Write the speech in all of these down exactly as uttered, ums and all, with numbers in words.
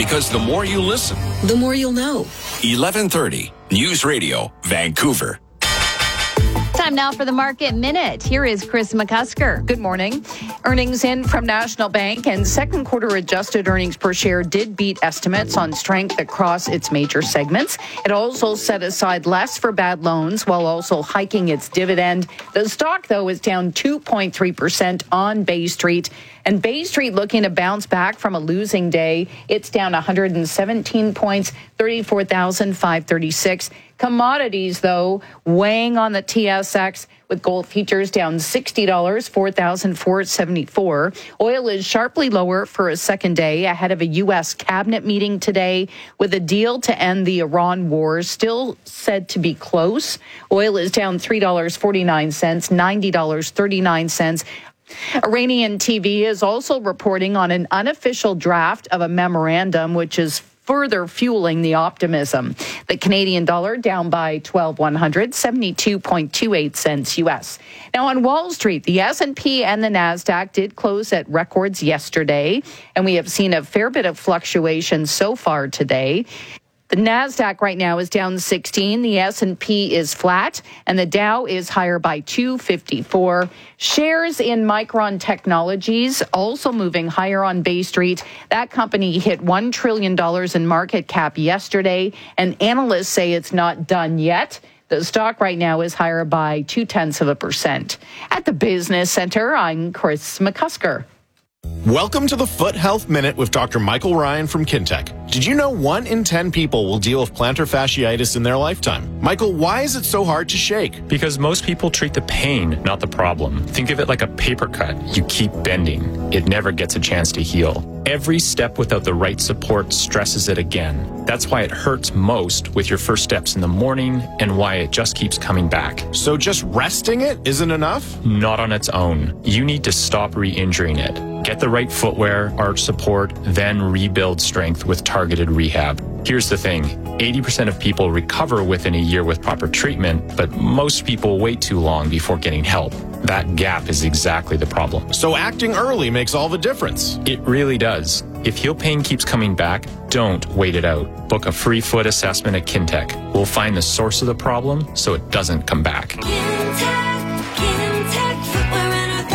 Because the more you listen, the more you'll know. eleven thirty News Radio, Vancouver. Time now for the Market Minute. Here is Chris McCusker. Good morning. Earnings in from National Bank and second quarter adjusted earnings per share did beat estimates on strength across its major segments. It also set aside less for bad loans while also hiking its dividend. The stock, though, is down two point three percent on Bay Street. And Bay Street looking to bounce back from a losing day. It's down one hundred seventeen points, thirty-four thousand five hundred thirty-six. Commodities, though, weighing on the T S X with gold futures down sixty dollars, four thousand four hundred seventy-four. Oil is sharply lower for a second day ahead of a U S cabinet meeting today with a deal to end the Iran war still said to be close. Oil is down three dollars and forty-nine cents, ninety dollars and thirty-nine cents. Iranian T V is also reporting on an unofficial draft of a memorandum, which is further fueling the optimism. The Canadian dollar down by twelve one hundred, seventy-two point two eight cents U S. Now on Wall Street, the S and P and the NASDAQ did close at records yesterday, and we have seen a fair bit of fluctuation so far today. The NASDAQ right now is down sixteen, the S and P is flat, and the Dow is higher by two fifty-four. Shares in Micron Technologies also moving higher on Bay Street. That company hit one trillion dollars in market cap yesterday, and analysts say it's not done yet. The stock right now is higher by two-tenths of a percent. At the Business Center, I'm Chris McCusker. Welcome to the Foot Health Minute with Doctor Michael Ryan from Kintec. Did you know one in ten people will deal with plantar fasciitis in their lifetime? Michael, why is it so hard to shake? Because most people treat the pain, not the problem. Think of it like a paper cut. You keep bending. It never gets a chance to heal. Every step without the right support stresses it again. That's why it hurts most with your first steps in the morning and why it just keeps coming back. So just resting it isn't enough? Not on its own. You need to stop re-injuring it. Get the right footwear, arch support, then rebuild strength with targeted rehab. Here's the thing, eighty percent of people recover within a year with proper treatment, but most people wait too long before getting help. That gap is exactly the problem. So acting early makes all the difference. It really does. If heel pain keeps coming back, don't wait it out. Book a free foot assessment at Kintec. We'll find the source of the problem so it doesn't come back. Kintec, Kintec Footwear and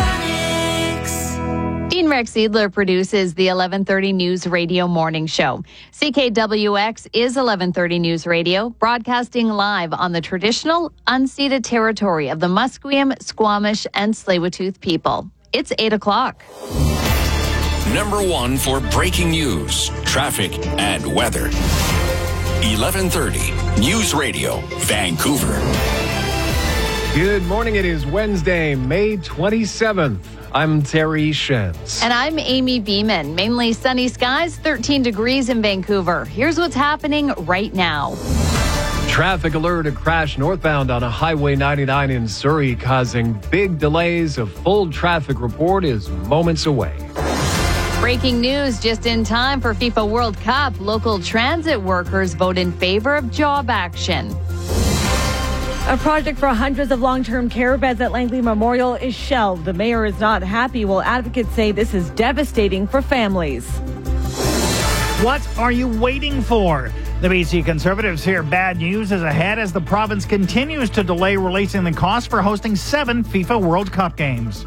Orthotics. Dean Rex Seidler produces the eleven thirty News Radio Morning Show. C K W X is eleven thirty News Radio, broadcasting live on the traditional, unceded territory of the Musqueam, Squamish, and Tsleil-Waututh people. It's eight o'clock. Number one for breaking news, traffic, and weather. eleven thirty News Radio, Vancouver. Good morning. It is Wednesday, May twenty-seventh. I'm Terry Shens. And I'm Amy Beeman. Mainly sunny skies, thirteen degrees in Vancouver. Here's what's happening right now. Traffic alert, a crash northbound on a Highway ninety-nine in Surrey causing big delays. A full traffic report is moments away. Breaking news just in time for FIFA World Cup. Local transit workers vote in favor of job action. A project for hundreds of long-term care beds at Langley Memorial is shelved. The mayor is not happy, while advocates say this is devastating for families. What are you waiting for? The B C Conservatives hear bad news is ahead as the province continues to delay releasing the cost for hosting seven FIFA World Cup games.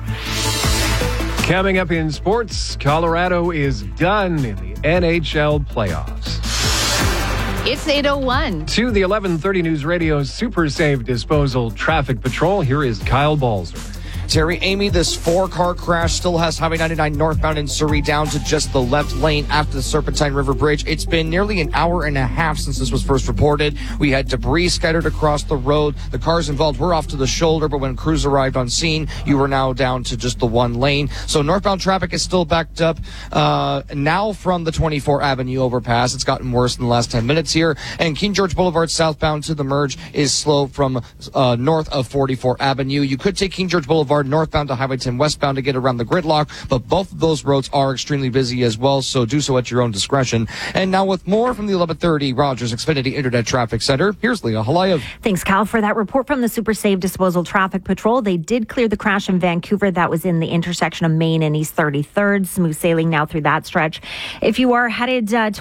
Coming up in sports, Colorado is done in the N H L playoffs. It's eight oh one. To the eleven thirty News Radio Super Safe Disposal Traffic Patrol, here is Kyle Balzer. Terry, Amy, this four-car crash still has Highway ninety-nine northbound in Surrey down to just the left lane after the Serpentine River Bridge. It's been nearly an hour and a half since this was first reported. We had debris scattered across the road. The cars involved were off to the shoulder, but when crews arrived on scene, you were now down to just the one lane. So northbound traffic is still backed up uh, now from the twenty-four Avenue overpass. It's gotten worse in the last ten minutes here. And King George Boulevard southbound to the merge is slow from uh, north of forty-four Avenue. You could take King George Boulevard northbound to Highway ten westbound to get around the gridlock, but both of those roads are extremely busy as well, so do so at your own discretion. And now with more from the eleven thirty Rogers Xfinity Internet Traffic Center, here's Leah Halayev. Thanks, Kyle, for that report from the Super Safe Disposal Traffic Patrol. They did clear the crash in Vancouver. That was in the intersection of Main and East thirty-third. Smooth sailing now through that stretch. If you are headed uh,